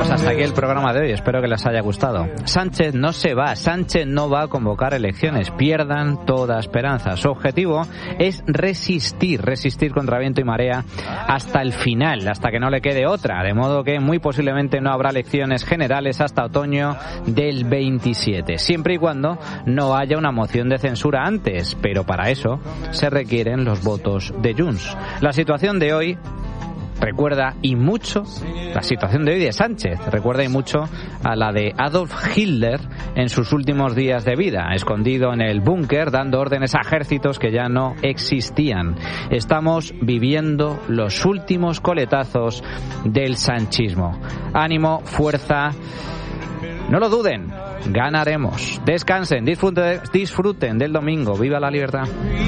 Pues hasta aquí el programa de hoy, espero que les haya gustado. Sánchez no se va, Sánchez no va a convocar elecciones, pierdan toda esperanza. Su objetivo es resistir contra viento y marea hasta el final, hasta que no le quede otra, de modo que muy posiblemente no habrá elecciones generales hasta otoño del 27, siempre y cuando no haya una moción de censura antes, pero para eso se requieren los votos de Junts. La situación de hoy recuerda y mucho, la situación de hoy de Sánchez recuerda y mucho a la de Adolf Hitler en sus últimos días de vida, escondido en el búnker dando órdenes a ejércitos que ya no existían. Estamos viviendo los últimos coletazos del sanchismo. Ánimo, fuerza, no lo duden, ganaremos. Descansen, disfruten del domingo. ¡Viva la libertad!